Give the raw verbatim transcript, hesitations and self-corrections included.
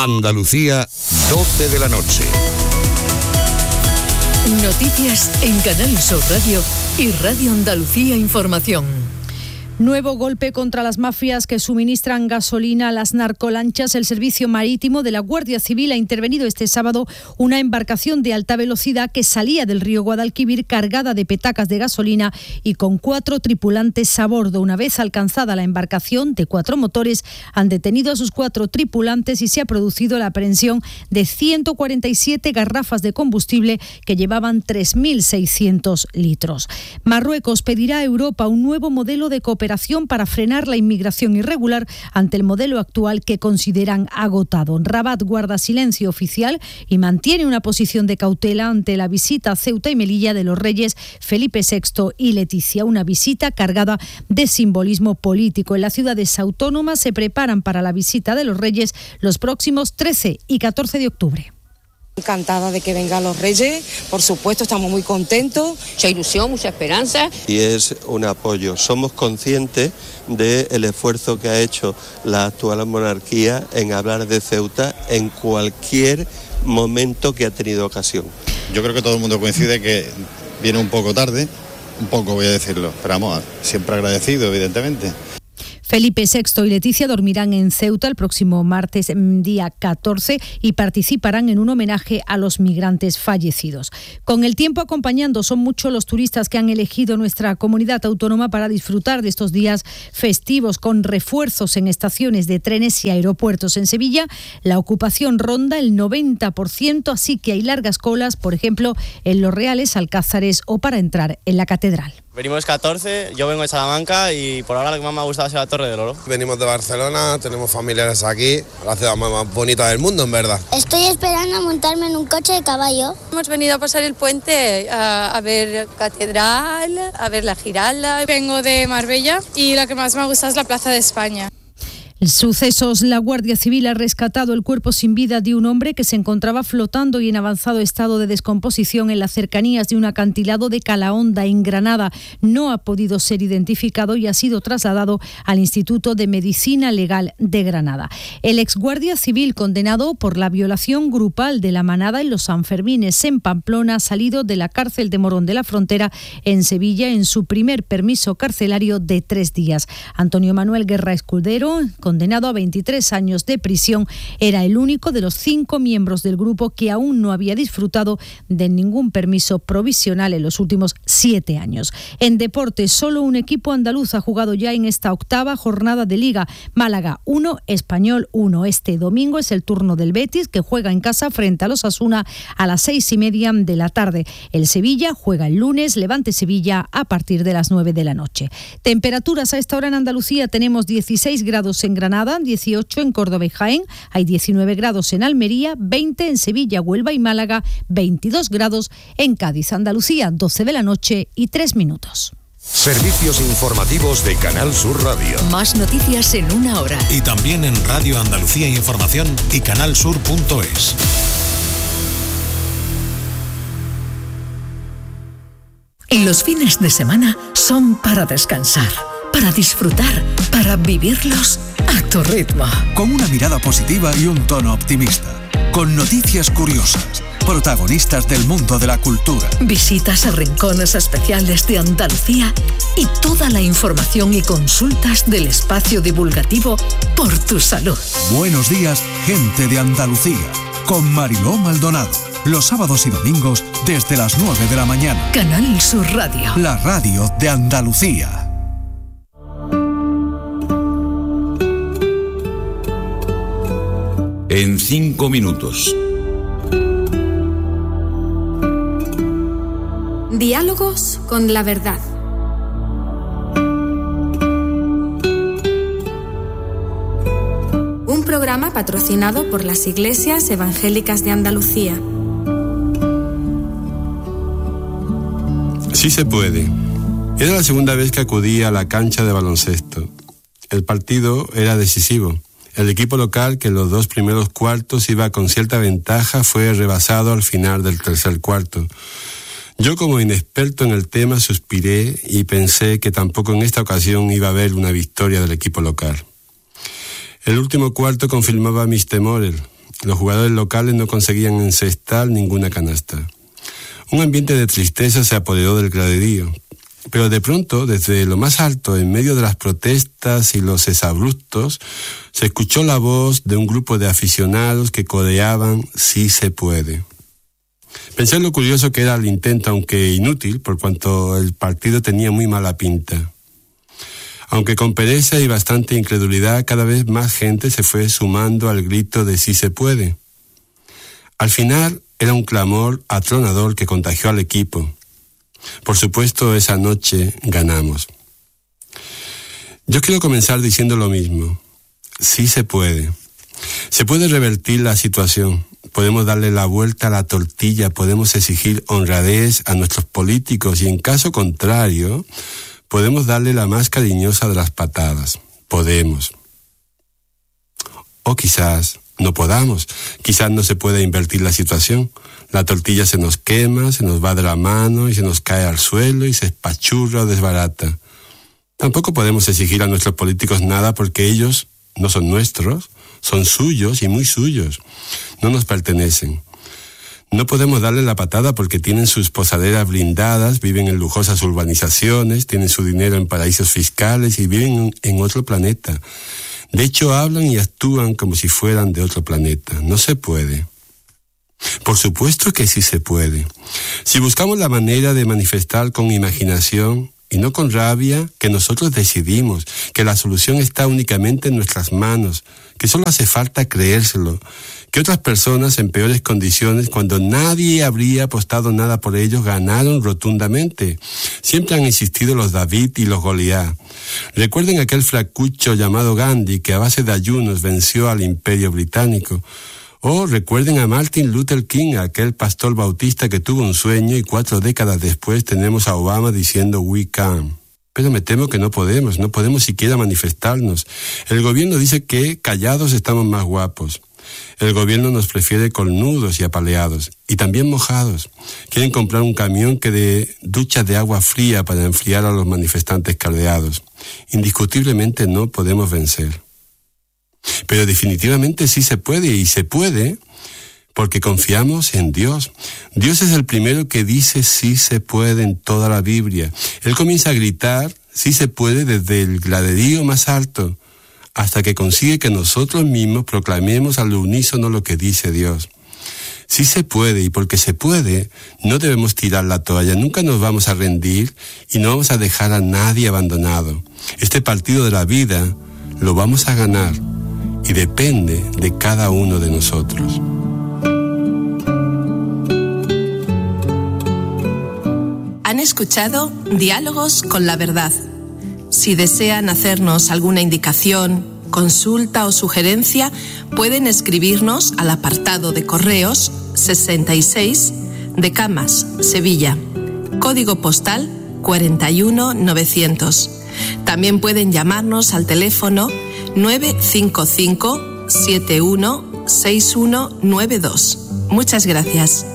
Andalucía, doce de la noche. Noticias en Canal Sur Radio y Radio Andalucía Información. Nuevo golpe contra las mafias que suministran gasolina a las narcolanchas. El Servicio Marítimo de la Guardia Civil ha intervenido este sábado una embarcación de alta velocidad que salía del río Guadalquivir cargada de petacas de gasolina y con cuatro tripulantes a bordo. Una vez alcanzada la embarcación de cuatro motores, han detenido a sus cuatro tripulantes y se ha producido la aprehensión de ciento cuarenta y siete garrafas de combustible que llevaban tres mil seiscientos litros. Marruecos pedirá a Europa un nuevo modelo de cooperación para frenar la inmigración irregular ante el modelo actual que consideran agotado. Rabat guarda silencio oficial y mantiene una posición de cautela ante la visita a Ceuta y Melilla de los reyes Felipe sexto y Leticia, una visita cargada de simbolismo político. En las ciudades autónomas se preparan para la visita de los reyes los próximos trece y catorce de octubre. Encantada de que vengan los reyes, por supuesto, estamos muy contentos. Mucha ilusión, mucha esperanza. Y es un apoyo. Somos conscientes del esfuerzo que ha hecho la actual monarquía en hablar de Ceuta en cualquier momento que ha tenido ocasión. Yo creo que todo el mundo coincide que viene un poco tarde, un poco voy a decirlo, pero vamos, siempre agradecido, evidentemente. Felipe sexto y Leticia dormirán en Ceuta el próximo martes, día catorce, y participarán en un homenaje a los migrantes fallecidos. Con el tiempo acompañando, son muchos los turistas que han elegido nuestra comunidad autónoma para disfrutar de estos días festivos, con refuerzos en estaciones de trenes y aeropuertos. En Sevilla, la ocupación ronda el noventa por ciento, así que hay largas colas, por ejemplo, en Los Reales, Alcázares o para entrar en la Catedral. Venimos catorce, yo vengo de Salamanca y por ahora lo que más me ha gustado es la Torre del Oro. Venimos de Barcelona, tenemos familiares aquí, la ciudad más bonita del mundo, en verdad. Estoy esperando a montarme en un coche de caballo. Hemos venido a pasar el puente a, a ver Catedral, a ver la Giralda. Vengo de Marbella y la que más me gusta es la Plaza de España. Sucesos. La Guardia Civil ha rescatado el cuerpo sin vida de un hombre que se encontraba flotando y en avanzado estado de descomposición en las cercanías de un acantilado de Calahonda, en Granada. No ha podido ser identificado y ha sido trasladado al Instituto de Medicina Legal de Granada. El exguardia civil condenado por la violación grupal de la manada en los Sanfermines en Pamplona ha salido de la cárcel de Morón de la Frontera en Sevilla en su primer permiso carcelario de tres días. Antonio Manuel Guerra Escudero, condenado a veintitrés años de prisión, era el único de los cinco miembros del grupo que aún no había disfrutado de ningún permiso provisional en los últimos siete años. En deportes, solo un equipo andaluz ha jugado ya en esta octava jornada de Liga. Málaga uno, Español uno. Este domingo es el turno del Betis, que juega en casa frente a los Osasuna a las seis y media de la tarde. El Sevilla juega el lunes, Levante Sevilla a partir de las nueve de la noche. Temperaturas a esta hora en Andalucía: tenemos dieciséis grados en Granada, dieciocho en Córdoba y Jaén, hay diecinueve grados en Almería, veinte en Sevilla, Huelva y Málaga, veintidós grados en Cádiz. Andalucía, doce de la noche y tres minutos. Servicios informativos de Canal Sur Radio. Más noticias en una hora. Y también en Radio Andalucía Información y canalsur punto es. Los fines de semana son para descansar, para disfrutar, para vivirlos a tu ritmo. Con una mirada positiva y un tono optimista. Con noticias curiosas, protagonistas del mundo de la cultura. Visitas a rincones especiales de Andalucía y toda la información y consultas del espacio divulgativo Por tu Salud. Buenos días, gente de Andalucía, con Mariló Maldonado. Los sábados y domingos desde las nueve de la mañana. Canal Sur Radio. La radio de Andalucía. En cinco minutos. Diálogos con la verdad. Un programa patrocinado por las Iglesias Evangélicas de Andalucía. Sí se puede. Era la segunda vez que acudía a la cancha de baloncesto. El partido era decisivo. El equipo local, que en los dos primeros cuartos iba con cierta ventaja, fue rebasado al final del tercer cuarto. Yo, como inexperto en el tema, suspiré y pensé que tampoco en esta ocasión iba a haber una victoria del equipo local. El último cuarto confirmaba mis temores. Los jugadores locales no conseguían encestar ninguna canasta. Un ambiente de tristeza se apoderó del graderío. Pero de pronto, desde lo más alto, en medio de las protestas y los exabruptos, se escuchó la voz de un grupo de aficionados que coreaban "Sí se puede". Pensé lo curioso que era el intento, aunque inútil, por cuanto el partido tenía muy mala pinta. Aunque con pereza y bastante incredulidad, cada vez más gente se fue sumando al grito de "Sí se puede". Al final, era un clamor atronador que contagió al equipo. Por supuesto, esa noche ganamos. Yo quiero comenzar diciendo lo mismo. Sí se puede. Se puede revertir la situación. Podemos darle la vuelta a la tortilla, podemos exigir honradez a nuestros políticos y, en caso contrario, podemos darle la más cariñosa de las patadas. Podemos. O quizás no podamos. Quizás no se pueda invertir la situación. La tortilla se nos quema, se nos va de la mano y se nos cae al suelo y se espachurra o desbarata. Tampoco podemos exigir a nuestros políticos nada porque ellos no son nuestros, son suyos y muy suyos. No nos pertenecen. No podemos darle la patada porque tienen sus posaderas blindadas, viven en lujosas urbanizaciones, tienen su dinero en paraísos fiscales y viven en otro planeta. De hecho, hablan y actúan como si fueran de otro planeta. No se puede. Por supuesto que sí se puede. Si buscamos la manera de manifestar con imaginación y no con rabia, que nosotros decidimos, que la solución está únicamente en nuestras manos, que solo hace falta creérselo, que otras personas en peores condiciones, cuando nadie habría apostado nada por ellos, ganaron rotundamente. Siempre han existido los David y los Goliat. Recuerden aquel flacucho llamado Gandhi que a base de ayunos venció al Imperio Británico. O recuerden a Martin Luther King, aquel pastor bautista que tuvo un sueño y cuatro décadas después tenemos a Obama diciendo "We can". Pero me temo que no podemos, no podemos siquiera manifestarnos. El gobierno dice que callados estamos más guapos. El gobierno nos prefiere cornudos y apaleados, y también mojados. Quieren comprar un camión que dé duchas de agua fría para enfriar a los manifestantes caldeados. Indiscutiblemente no podemos vencer. Pero definitivamente sí se puede, y se puede porque confiamos en Dios. Dios es el primero que dice sí se puede en toda la Biblia. Él comienza a gritar sí se puede desde el graderío más alto, hasta que consigue que nosotros mismos proclamemos al unísono lo que dice Dios. Sí se puede, y porque se puede, no debemos tirar la toalla, nunca nos vamos a rendir y no vamos a dejar a nadie abandonado. Este partido de la vida lo vamos a ganar y depende de cada uno de nosotros. Han escuchado Diálogos con la Verdad. Si desean hacernos alguna indicación, consulta o sugerencia, pueden escribirnos al apartado de correos sesenta y seis de Camas, Sevilla, código postal cuarenta y uno novecientos. También pueden llamarnos al teléfono nueve cinco cinco siete uno seis uno nueve dos. Muchas gracias.